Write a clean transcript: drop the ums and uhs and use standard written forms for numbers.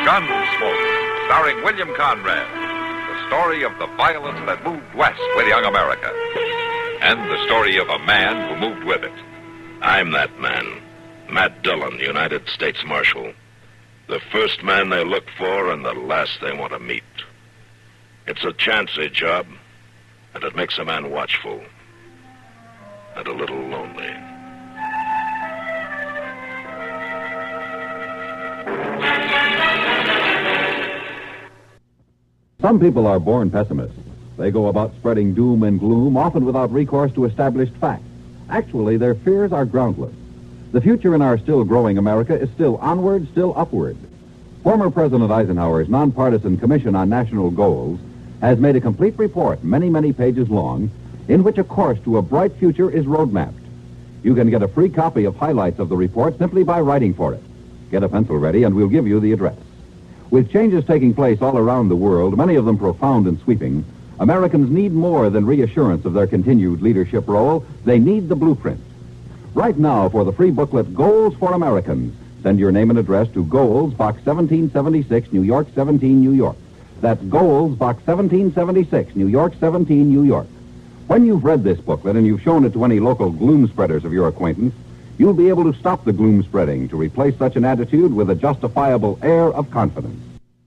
Gunsmoke, starring William Conrad. The story of the violence that moved west with young America. And the story of a man who moved with it. I'm that man. Matt Dillon, United States Marshal. The first man they look for and the last they want to meet. It's a chancy job, and it makes a man watchful. And a little lonely. Some people are born pessimists. They go about spreading doom and gloom, often without recourse to established facts. Actually, their fears are groundless. The future in our still growing America is still onward, still upward. Former President Eisenhower's nonpartisan Commission on National Goals has made a complete report, many, many pages long, in which a course to a bright future is roadmapped. You can get a free copy of highlights of the report simply by writing for it. Get a pencil ready and we'll give you the address. With changes taking place all around the world, many of them profound and sweeping, Americans need more than reassurance of their continued leadership role. They need the blueprint. Right now, for the free booklet, Goals for Americans, send your name and address to Goals, Box 1776, New York 17, New York. That's Goals, Box 1776, New York 17, New York. When you've read this booklet and you've shown it to any local gloom spreaders of your acquaintance, you'll be able to stop the gloom spreading to replace such an attitude with a justifiable air of confidence.